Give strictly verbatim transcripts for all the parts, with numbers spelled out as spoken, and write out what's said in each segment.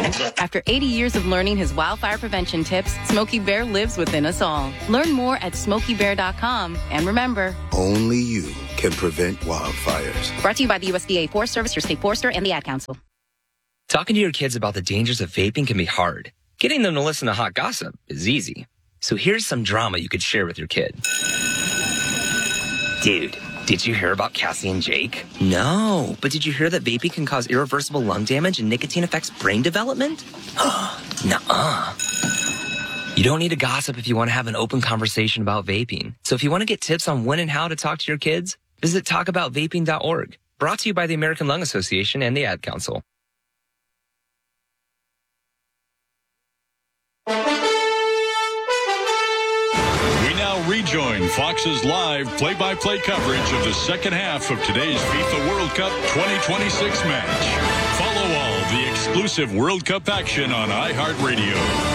After eighty years of learning his wildfire prevention tips, Smokey Bear lives within us all. Learn more at smokey bear dot com. And remember, only you can prevent wildfires. Brought to you by the U S D A Forest Service, your state forester, and the Ad Council. Talking to your kids about the dangers of vaping can be hard. Getting them to listen to hot gossip is easy. So here's some drama you could share with your kid. Dude, did you hear about Cassie and Jake? No, but did you hear that vaping can cause irreversible lung damage and nicotine affects brain development? Nuh-uh. You don't need to gossip if you want to have an open conversation about vaping. So if you want to get tips on when and how to talk to your kids, visit talk about vaping dot org. Brought to you by the American Lung Association and the Ad Council. Rejoin Fox's live play-by-play coverage of the second half of today's FIFA World Cup twenty twenty-six match. Follow all the exclusive World Cup action on iHeartRadio.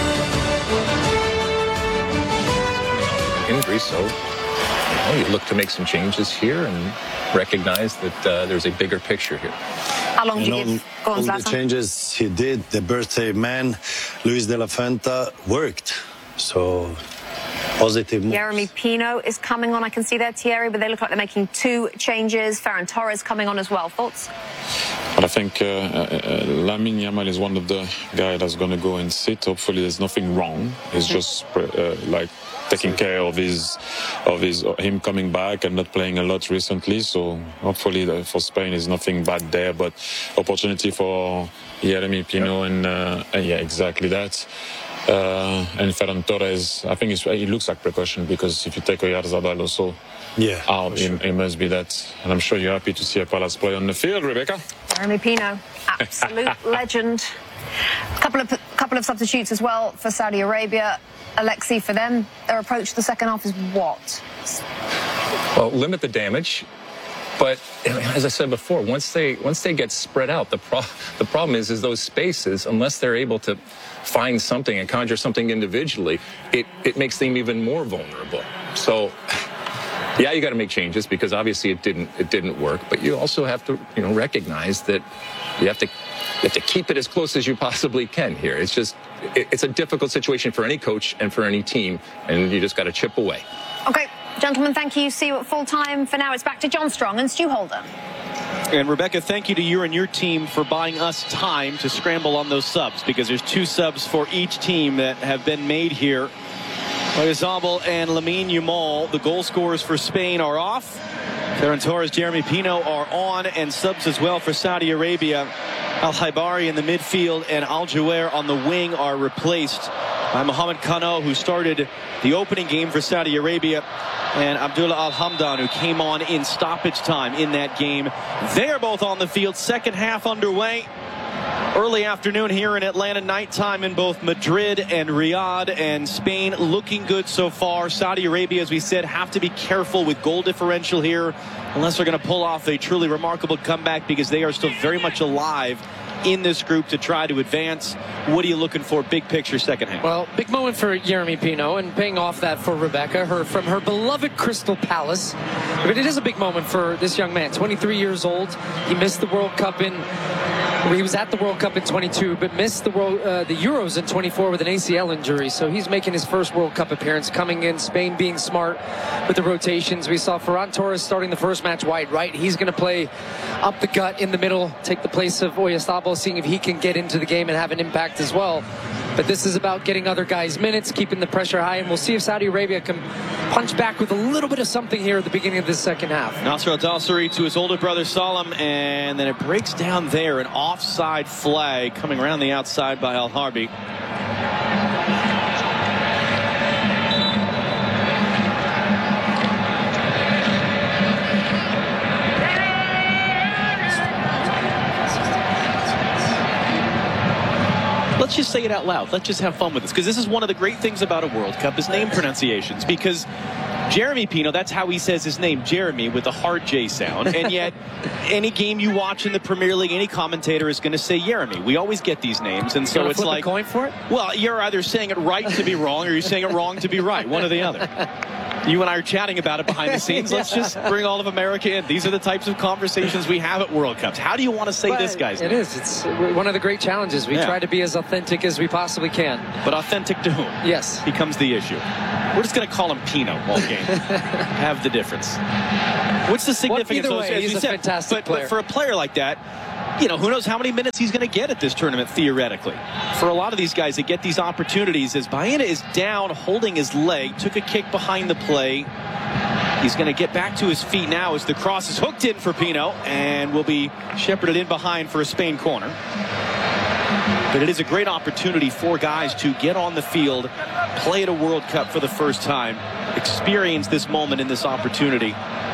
In Greece, so you know, you look to make some changes here and recognize that uh, there's a bigger picture here. How long do you give? Go on, all the changes he did, the birthday man, Luis de la Fuente, worked. So... positive moves. Jeremy Pino is coming on. I can see there, Thierry, but they look like they're making two changes. Ferran Torres coming on as well. Thoughts? But I think uh, uh, Lamine Yamal is one of the guys that's going to go and sit. Hopefully there's nothing wrong. It's just uh, like taking care of his, of his, uh, him coming back and not playing a lot recently. So hopefully the, for Spain is nothing bad there, but opportunity for Jeremy Pino and uh, yeah, exactly that. Uh, and Ferran Torres, I think it's, it looks like precaution because if you take Oyarzabal also yeah, out, sure. it, it must be that. And I'm sure you're happy to see a Palace play on the field, Rebecca. Jeremy Pino, absolute legend. A couple of couple of substitutes as well for Saudi Arabia. Alexi, for them, their approach to the second half is what? Well, limit the damage. But as I said before, once they once they get spread out, the pro the problem is is those spaces, unless they're able to find something and conjure something individually, it it makes them even more vulnerable. So yeah, you got to make changes because obviously it didn't it didn't work. But you also have to you know recognize that you have to you have to keep it as close as you possibly can here. It's just it, it's a difficult situation for any coach and for any team, and you just got to chip away. Okay. Gentlemen, thank you. See you at full time. For now, it's back to John Strong and Stu Holder. And Rebecca, thank you to you and your team for buying us time to scramble on those subs, because there's two subs for each team that have been made here. Oyarzabal and Lamine Yamal, the goal scorers for Spain, are off. Ferran Torres, Jeremy Pino are on, and subs as well for Saudi Arabia. Al-Haibari in the midfield and Al-Juair on the wing are replaced by Mohamed Kano, who started the opening game for Saudi Arabia, and Abdullah Al-Hamdan, who came on in stoppage time in that game. They are both on the field. Second half underway. Early afternoon here in Atlanta, nighttime in both Madrid and Riyadh, and Spain looking good so far. Saudi Arabia, as we said, have to be careful with goal differential here unless they're going to pull off a truly remarkable comeback, because they are still very much alive in this group to try to advance. What are you looking for big picture second half? Well, big moment for Jeremy Pino, and paying off that for Rebecca, her from her beloved Crystal Palace. But it is a big moment for this young man, twenty-three years old. He missed the World Cup in He was at the World Cup in twenty-two, but missed the World, uh, the Euros in twenty-four with an A C L injury. So he's making his first World Cup appearance, coming in. Spain being smart with the rotations. We saw Ferran Torres starting the first match wide right. He's going to play up the gut in the middle, take the place of Oyarzabal, seeing if he can get into the game and have an impact as well. But this is about getting other guys minutes, keeping the pressure high, and we'll see if Saudi Arabia can punch back with a little bit of something here at the beginning of this second half. Nasser Al-Dawsari to his older brother Salam, and then it breaks down there. An offside flag coming around the outside by Al-Harbi. Let's just say it out loud. Let's just have fun with this, because this is one of the great things about a World Cup is name pronunciations. Because Jeremy Pino, that's how he says his name, Jeremy, with a hard J sound. And yet, any game you watch in the Premier League, any commentator is going to say Jeremy. We always get these names, and so you it's flip like, a coin for it? Well, you're either saying it right to be wrong, or you're saying it wrong to be right. One or the other. You and I are chatting about it behind the scenes. Let's Yeah. just bring all of America in. These are the types of conversations we have at World Cups. How do you want to say But this guy's It name? is. It's one of the great challenges. We Yeah. try to be as authentic as we possibly can. But authentic to whom? Yes. Becomes the issue. We're just going to call him Pino all game. Have the difference. What's the significance? either of way, as he's you a said, fantastic but, player. But for a player like that, you know, who knows how many minutes he's going to get at this tournament, theoretically. For a lot of these guys that get these opportunities, as Baena is down, holding his leg, took a kick behind the play. He's going to get back to his feet now as the cross is hooked in for Pino and will be shepherded in behind for a Spain corner. But it is a great opportunity for guys to get on the field, play at a World Cup for the first time, experience this moment in this opportunity.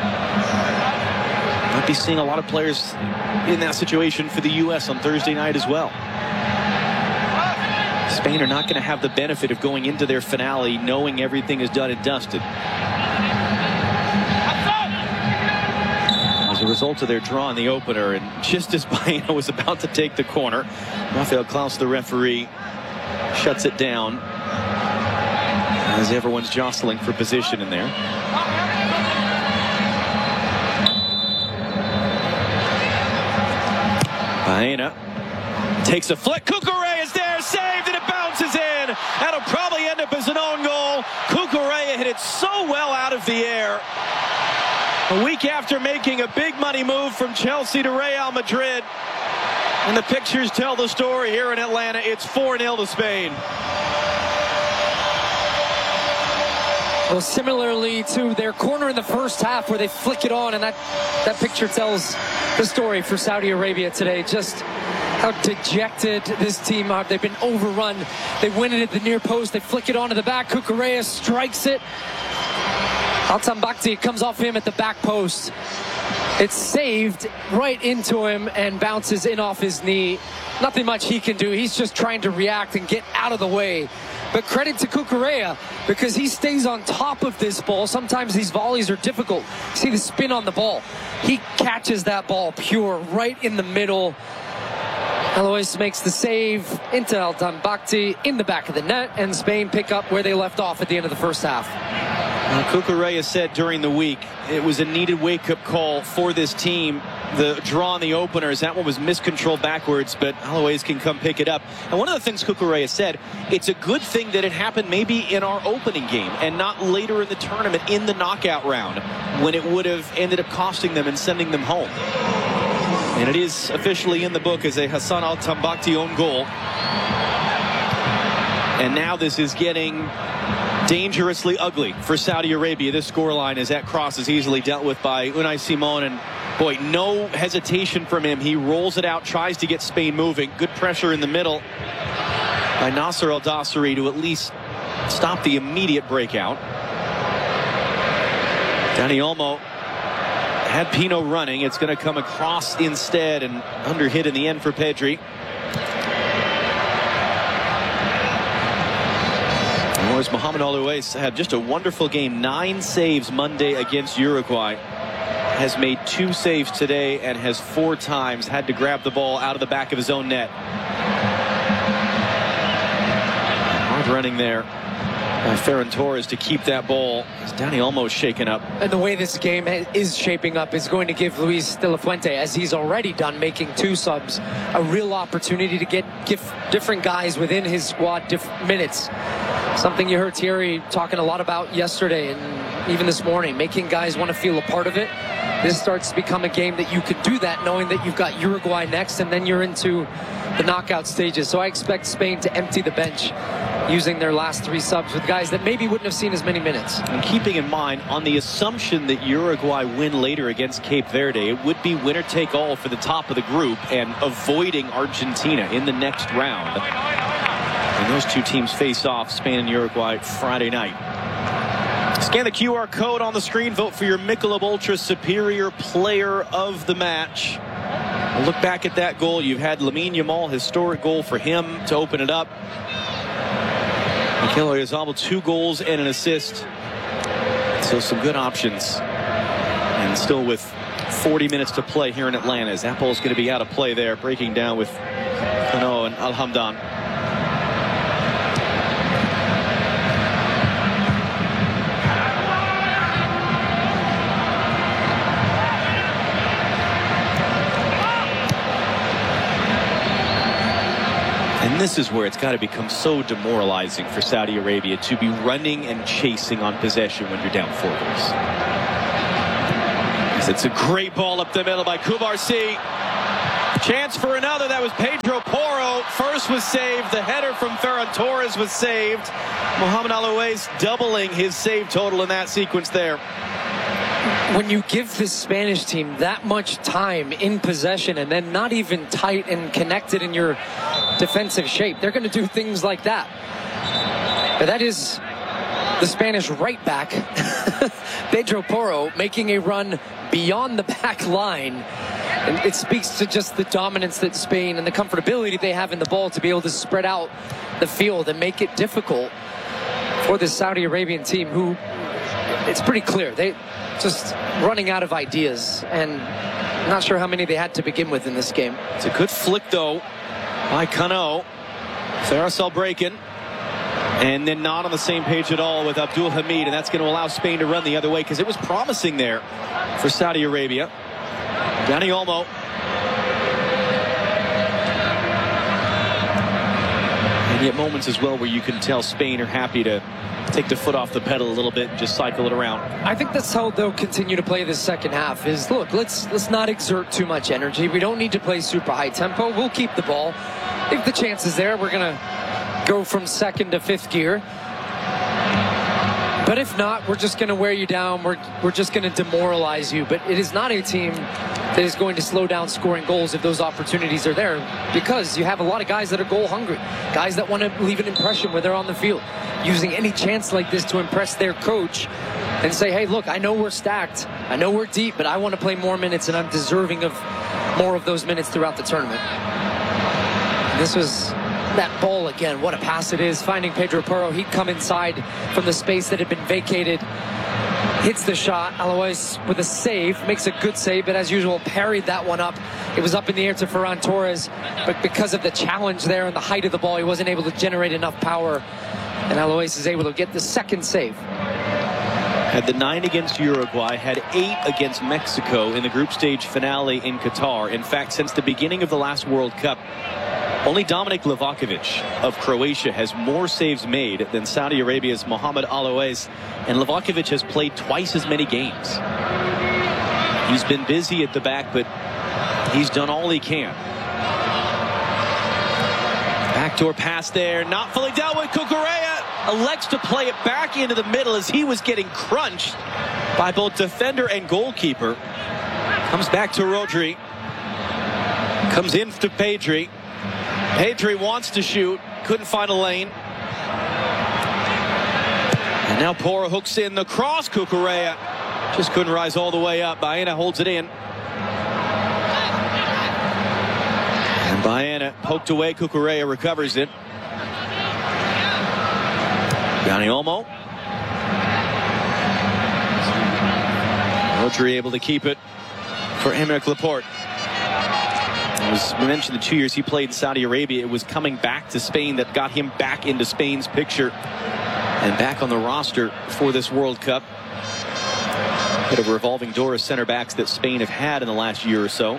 Might be seeing a lot of players in that situation for the U S on Thursday night as well. Spain are not going to have the benefit of going into their finale knowing everything is done and dusted. As a result of their draw in the opener, and just as Baena was about to take the corner, Rafael Klaus, the referee, shuts it down as everyone's jostling for position in there. Baena takes a flick. Cucurella is there, saved, and it bounces in. That'll probably end up as an own goal. Cucurella hit it so well out of the air. A week after making a big money move from Chelsea to Real Madrid. And the pictures tell the story here in Atlanta. It's four nil to Spain. Well, similarly to their corner in the first half where they flick it on, and that, that picture tells the story for Saudi Arabia today. Just how dejected this team are. They've been overrun. They win it at the near post. They flick it onto the back. Cucurella strikes it. Altan Bakhti comes off him at the back post. It's saved right into him and bounces in off his knee. Nothing much he can do. He's just trying to react and get out of the way. But credit to Cucurella because he stays on top of this ball. Sometimes these volleys are difficult. See the spin on the ball. He catches that ball pure right in the middle. Alois makes the save into Altan Bakhti in the back of the net, and Spain pick up where they left off at the end of the first half. Well, Cucurella said during the week it was a needed wake-up call for this team. The draw in the openers, that one was miscontrolled backwards, but Alois can come pick it up. And one of the things Cucurella said, it's a good thing that it happened maybe in our opening game and not later in the tournament in the knockout round when it would have ended up costing them and sending them home. And it is officially in the book as a Hassan Altan Bakhti own goal. And now this is getting dangerously ugly for Saudi Arabia. This scoreline as that cross is easily dealt with by Unai Simon, and boy, no hesitation from him. He rolls it out, tries to get Spain moving. Good pressure in the middle by Nasser El Dossari to at least stop the immediate breakout. Dani Olmo had Pino running. It's going to come across instead and under hit in the end for Pedri. Whereas Mohamed Alois had just a wonderful game. Nine saves Monday against Uruguay. Has made two saves today and has four times had to grab the ball out of the back of his own net. Hard running there by Ferran Torres to keep that ball as Dani Olmo shaken up. And the way this game is shaping up is going to give Luis De La Fuente, as he's already done, making two subs, a real opportunity to get give different guys within his squad different minutes. Something you heard Thierry talking a lot about yesterday and even this morning, making guys want to feel a part of it. This starts to become a game that you could do that knowing that you've got Uruguay next and then you're into the knockout stages. So I expect Spain to empty the bench using their last three subs with guys that maybe wouldn't have seen as many minutes. And keeping in mind, on the assumption that Uruguay win later against Cape Verde, it would be winner take all for the top of the group and avoiding Argentina in the next round. And those two teams face off, Spain and Uruguay, Friday night. Scan the Q R code on the screen. Vote for your Michelob Ultra Superior Player of the Match. We'll look back at that goal. You've had Lamine Yamal, historic goal for him to open it up. Mikel Oyarzabal, two goals and an assist. So some good options. And still with forty minutes to play here in Atlanta, as that ball's going to be out of play there, breaking down with Kano and Al Hamdan. And this is where it's got to become so demoralizing for Saudi Arabia to be running and chasing on possession when you're down four goals. It's a great ball up the middle by Kubarsi. Chance for another. That was Pedro Porro. First was saved. The header from Ferran Torres was saved. Mohamed Alouez doubling his save total in that sequence there. When you give this Spanish team that much time in possession and then not even tight and connected in your defensive shape, they're going to do things like that. But that is the Spanish right back, Pedro Porro, making a run beyond the back line. And it speaks to just the dominance that Spain and the comfortability they have in the ball to be able to spread out the field and make it difficult for this Saudi Arabian team, who, it's pretty clear, they just running out of ideas, and I'm not sure how many they had to begin with in this game. It's a good flick, though, by Cano. Farasel breaking, and then not on the same page at all with Abdul Hamid, and that's going to allow Spain to run the other way because it was promising there for Saudi Arabia. Dani Olmo. And yet moments as well where you can tell Spain are happy to take the foot off the pedal a little bit and just cycle it around. I think that's how they'll continue to play this second half is, look, let's let's not exert too much energy. We don't need to play super high tempo. We'll keep the ball. If the chance is there, we're going to go from second to fifth gear. But if not, we're just going to wear you down. We're, we're just going to demoralize you. But it is not a team that is going to slow down scoring goals if those opportunities are there, because you have a lot of guys that are goal hungry, guys that want to leave an impression when they're on the field, using any chance like this to impress their coach and say, hey, look, I know we're stacked. I know we're deep, but I want to play more minutes, and I'm deserving of more of those minutes throughout the tournament. This was that ball again. What a pass it is. Finding Pedro Porro. He'd come inside from the space that had been vacated. Hits the shot. Alouez with a save. Makes a good save, but as usual, parried that one up. It was up in the air to Ferran Torres, but because of the challenge there and the height of the ball, he wasn't able to generate enough power. And Alouez is able to get the second save. Had the nine against Uruguay, had eight against Mexico in the group stage finale in Qatar. In fact, since the beginning of the last World Cup, only Dominik Livakovic of Croatia has more saves made than Saudi Arabia's Mohamed Alouez, and Livakovic has played twice as many games. He's been busy at the back, but he's done all he can. Backdoor pass there, not fully dealt with. Cucurella elects to play it back into the middle as he was getting crunched by both defender and goalkeeper. Comes back to Rodri. Comes in to Pedri. Pedri wants to shoot, couldn't find a lane. And now Porro hooks in the cross. Cucurella just couldn't rise all the way up. Baena holds it in. And Baena poked away. Cucurella recovers it. Dani Olmo. Rodri able to keep it for Aymeric Laporte. As we mentioned, the two years he played in Saudi Arabia, it was coming back to Spain that got him back into Spain's picture and back on the roster for this World Cup. Bit of a revolving door of center backs that Spain have had in the last year or so.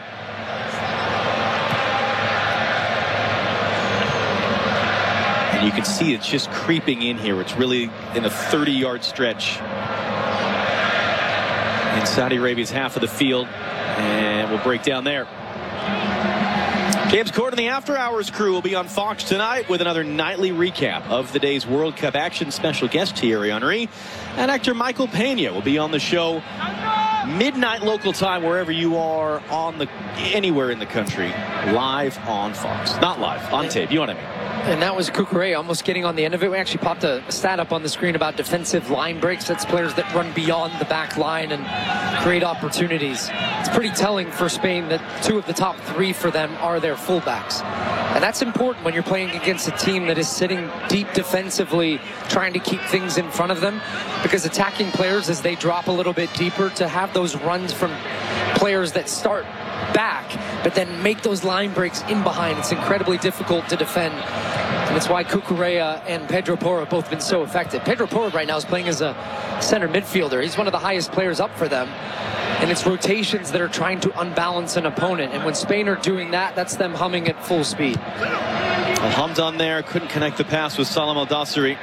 And you can see it's just creeping in here. It's really in a thirty yard stretch in Saudi Arabia's half of the field, and we'll break down there. James Corden and the After Hours crew will be on Fox tonight with another nightly recap of the day's World Cup action. Special guest Thierry Henry and actor Michael Pena will be on the show midnight local time wherever you are on the anywhere in the country, live on Fox. Not live, on tape, you know what I mean. And that was Cucurella almost getting on the end of it. We actually popped a stat up on the screen about defensive line breaks. That's players that run beyond the back line and create opportunities. It's pretty telling for Spain that two of the top three for them are their fullbacks. And that's important when you're playing against a team that is sitting deep defensively, trying to keep things in front of them, because attacking players as they drop a little bit deeper, to have those runs from players that start back but then make those line breaks in behind, it's incredibly difficult to defend. And that's why Cucurella and Pedro Porro have both been so effective. Pedro Porro right now is playing as a center midfielder. He's one of the highest players up for them, and it's rotations that are trying to unbalance an opponent, and when Spain are doing that, that's them humming at full speed. Hamdan there couldn't connect the pass with Salam Al Dawsari.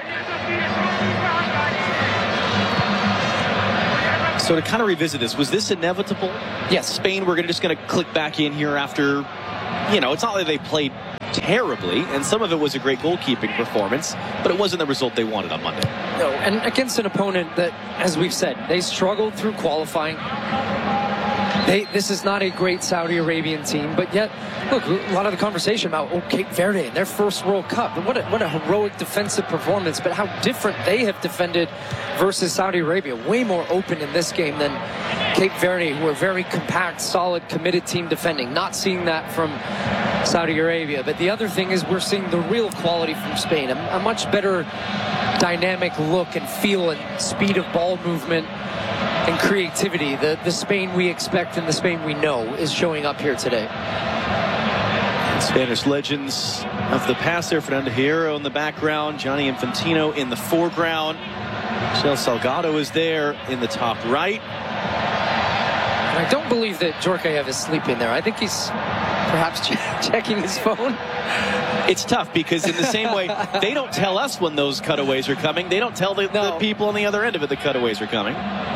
So to kind of revisit this, was this inevitable? Yes. Spain, we're gonna, just going to click back in here after, you know, it's not like they played terribly, and some of it was a great goalkeeping performance, but it wasn't the result they wanted on Monday. No, and against an opponent that, as we've said, they struggled through qualifying. They, this is not a great Saudi Arabian team, but yet, look, a lot of the conversation about oh, Cape Verde and their first World Cup, and what a, what a heroic defensive performance, but how different they have defended versus Saudi Arabia. Way more open in this game than Cape Verde, who are very compact, solid, committed team defending. Not seeing that from Saudi Arabia. But the other thing is we're seeing the real quality from Spain, a, a much better dynamic look and feel and speed of ball movement and creativity. The, the Spain we expect and the Spain we know is showing up here today. Spanish legends of the past there. Fernando Hierro in the background, Gianni Infantino in the foreground. Michel Salgado is there in the top right. And I don't believe that Djorkaeff is sleeping there. I think he's perhaps ch checking his phone. It's tough because in the same way, they don't tell us when those cutaways are coming. They don't tell the, no. the people on the other end of it the cutaways are coming.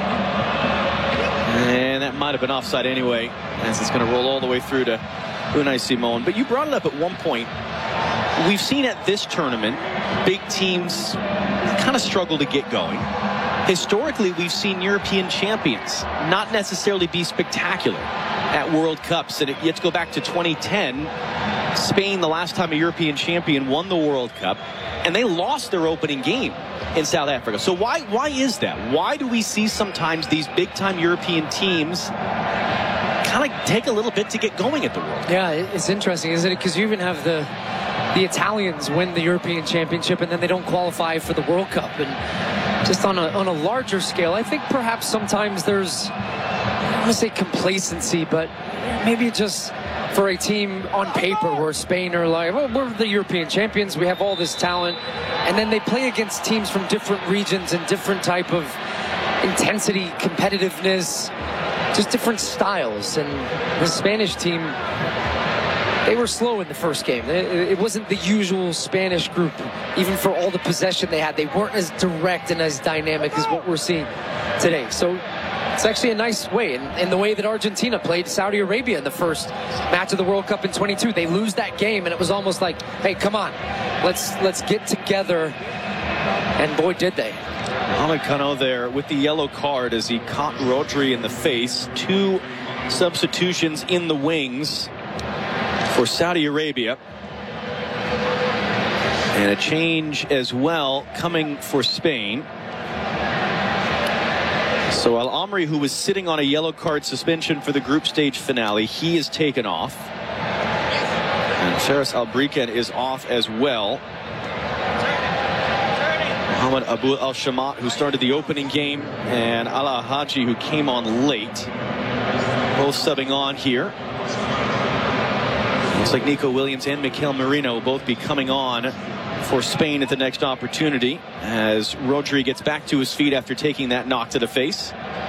And that might have been offside anyway, as it's going to roll all the way through to Unai Simon. But you brought it up at one point. We've seen at this tournament, big teams kind of struggle to get going. Historically, we've seen European champions not necessarily be spectacular at World Cups. And it, you have to go back to twenty ten. Spain, the last time a European champion won the World Cup, and they lost their opening game in South Africa. So why why is that? Why do we see sometimes these big-time European teams kind of take a little bit to get going at the World Cup? Yeah, it's interesting, isn't it? Because you even have the the Italians win the European Championship and then they don't qualify for the World Cup. And just on a, on a larger scale, I think perhaps sometimes there's, I don't want to say complacency, but maybe just for a team on paper where Spain are like, well, we're the European champions, we have all this talent, and then they play against teams from different regions and different type of intensity, competitiveness, just different styles. And the Spanish team, they were slow in the first game. It wasn't the usual Spanish group, even for all the possession they had. They weren't as direct and as dynamic as what we're seeing today. So it's actually a nice way, in, in the way that Argentina played Saudi Arabia in the first match of the World Cup in twenty-two. They lose that game, and it was almost like, hey, come on, let's let's get together. And boy, did they. Mohamed Kano there with the yellow card as he caught Rodri in the face. Two substitutions in the wings for Saudi Arabia. And a change as well coming for Spain. So Al Amri, who was sitting on a yellow card suspension for the group stage finale, he is taken off. And Faris Albriken is off as well. Mohamed Abu Al-Shamat, who started the opening game, and Ala Haji, who came on late. Both subbing on here. Looks like Nico Williams and Mikel Merino will both be coming on for Spain at the next opportunity as Rodri gets back to his feet after taking that knock to the face.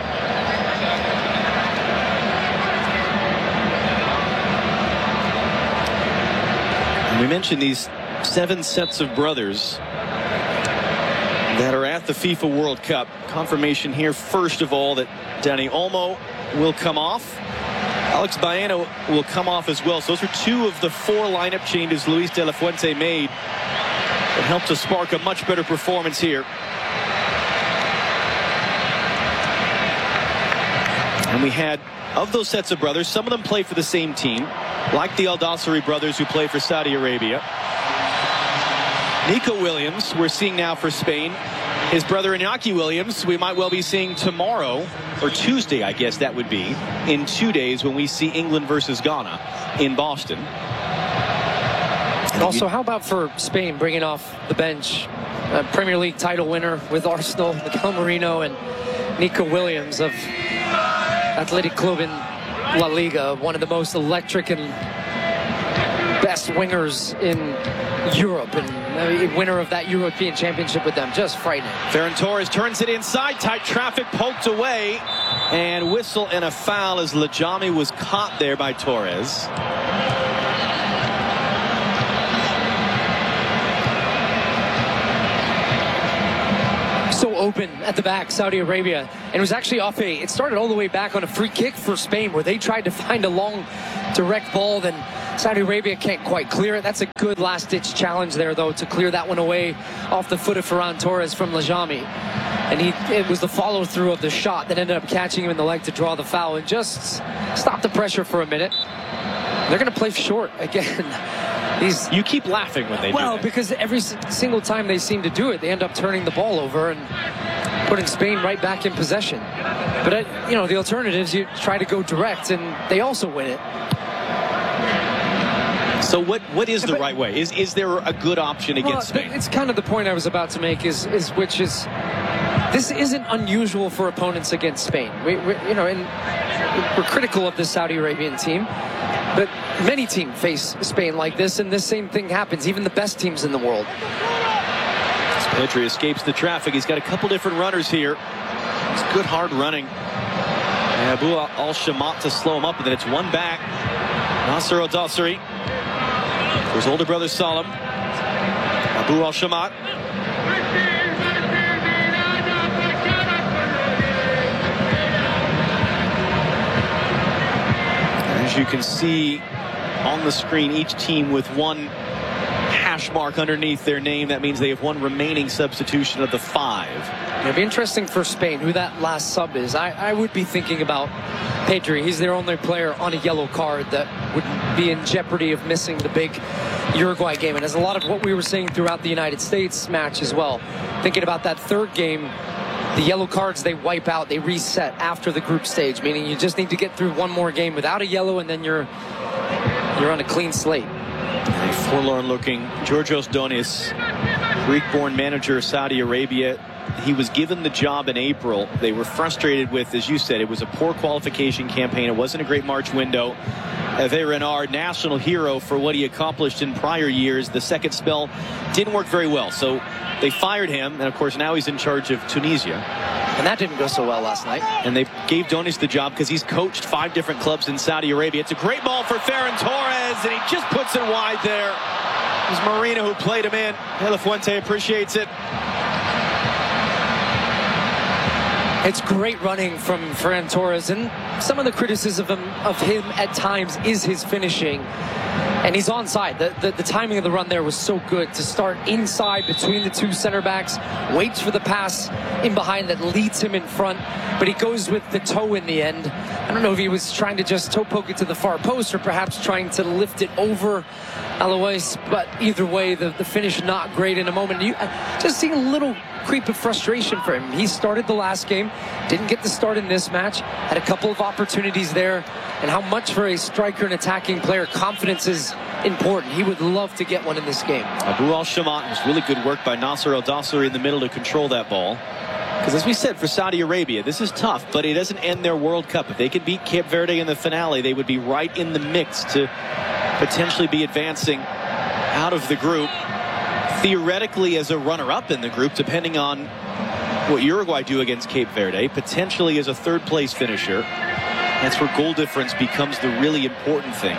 And we mentioned these seven sets of brothers that are at the FIFA World Cup. Confirmation here, first of all, that Dani Olmo will come off. Alex Baena will come off as well. So those are two of the four lineup changes Luis de la Fuente made that helped to spark a much better performance here. And we had, of those sets of brothers, some of them play for the same team, like the Al Dawsari brothers who play for Saudi Arabia. Nico Williams, we're seeing now for Spain. His brother Iñaki Williams, we might well be seeing tomorrow, or Tuesday, I guess that would be, in two days when we see England versus Ghana in Boston. And also, how about for Spain bringing off the bench a Premier League title winner with Arsenal, Mikel Merino and Nico Williams of Athletic Club in La Liga, one of the most electric and best wingers in Europe, and a winner of that European Championship with them. Just frightening. Ferran Torres turns it inside, tight traffic, poked away, and whistle and a foul as Lajami was caught there by Torres. so open at the back, Saudi Arabia. And it was actually off a, it started all the way back on a free kick for Spain where they tried to find a long, direct ball. Then Saudi Arabia can't quite clear it. That's a good last-ditch challenge there, though, to clear that one away off the foot of Ferran Torres from Lajami. And he, it was the follow-through of the shot that ended up catching him in the leg to draw the foul and just stop the pressure for a minute. They're going to play short again. These, you keep laughing when they well, do that. because every single time they seem to do it, they end up turning the ball over and putting Spain right back in possession. But, uh, you know, the alternatives, you try to go direct, and they also win it. So what what is the but, right way? Is is there a good option against well, Spain? It's kind of the point I was about to make, is is which is this isn't unusual for opponents against Spain. We, we you know, and we're critical of the Saudi Arabian team, but many teams face Spain like this, and this same thing happens. Even the best teams in the world. Pedri escapes the traffic. He's got a couple different runners here. It's good hard running. And Abu Al-Shamat to slow him up, and then it's one back. Nasser Al-Dossari. For his older brother Salam. Abu Al-Shamat. As you can see on the screen, each team with one hash mark underneath their name. That means they have one remaining substitution of the five. It'd be interesting for Spain who that last sub is. I, I would be thinking about Pedri. He's their only player on a yellow card that would be in jeopardy of missing the big Uruguay game. And as a lot of what we were saying throughout the United States match as well, thinking about that third game, the yellow cards, they wipe out, they reset after the group stage, meaning you just need to get through one more game without a yellow, and then you're you're on a clean slate. A forlorn-looking Georgios Donis, Greek-born manager of Saudi Arabia. He was given the job in April. They were frustrated with, as you said, it was a poor qualification campaign. It wasn't a great March window. Hervé Renard, national hero for what he accomplished in prior years. The second spell didn't work very well. So they fired him, and of course now he's in charge of Tunisia. And that didn't go so well last night. And they gave Donis the job because he's coached five different clubs in Saudi Arabia. It's a great ball for Ferran Torres, and he just puts it wide there. It was Marina who played him in. De La Fuente appreciates it. It's great running from Ferran Torres, and some of the criticism of him, of him at times is his finishing. And he's onside. The, the, the timing of the run there was so good to start inside between the two center backs, waits for the pass in behind that leads him in front, but he goes with the toe in the end. I don't know if he was trying to just toe poke it to the far post or perhaps trying to lift it over Alois, but either way, the, the finish not great in a moment. You just seeing a little creep of frustration for him. He started the last game, didn't get the start in this match, had a couple of opportunities there, and how much for a striker and attacking player confidence is important. He would love to get one in this game. Abu Al-Shamat was really good work by Nasser Al-Dossari in the middle to control that ball. Because as we said, for Saudi Arabia, this is tough, but it doesn't end their World Cup. If they could beat Cape Verde in the finale, they would be right in the mix to potentially be advancing out of the group. Theoretically, as a runner-up in the group, depending on what Uruguay do against Cape Verde, potentially as a third-place finisher. That's where goal difference becomes the really important thing.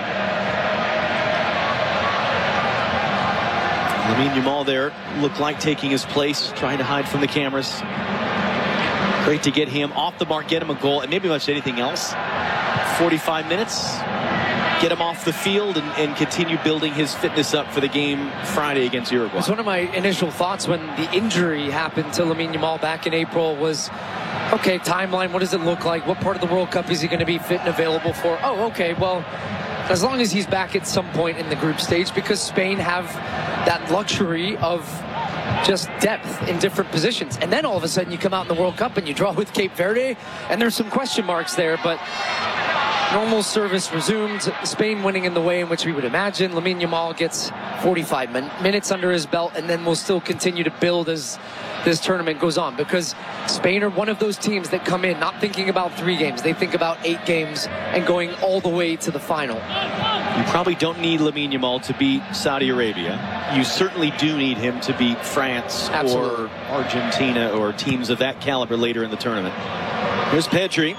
Lamine Yamal there looked like taking his place, trying to hide from the cameras. Great to get him off the mark, get him a goal, and maybe much anything else. forty-five minutes, get him off the field and, and continue building his fitness up for the game Friday against Uruguay. It's one of my initial thoughts when the injury happened to Lamine Yamal back in April was, okay, timeline, what does it look like? What part of the World Cup is he going to be fit and available for? Oh, okay, well, as long as he's back at some point in the group stage, because Spain have that luxury of just depth in different positions. And then all of a sudden you come out in the World Cup and you draw with Cape Verde, and there's some question marks there, but normal service resumed. Spain winning in the way in which we would imagine. Lamine Yamal gets forty-five min minutes under his belt, and then we'll still continue to build as this tournament goes on, because Spain are one of those teams that come in not thinking about three games. They think about eight games and going all the way to the final. You probably don't need Lamine Yamal to beat Saudi Arabia. You certainly do need him to beat France Absolutely. or Argentina or teams of that caliber later in the tournament. Here's Pedri.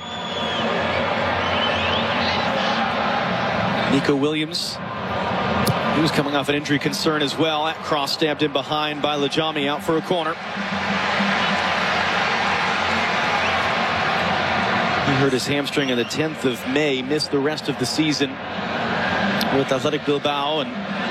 Nico Williams, he was coming off an injury concern as well. That cross stabbed in behind by Lajami, out for a corner. He hurt his hamstring on the tenth of May, missed the rest of the season with Athletic Bilbao, and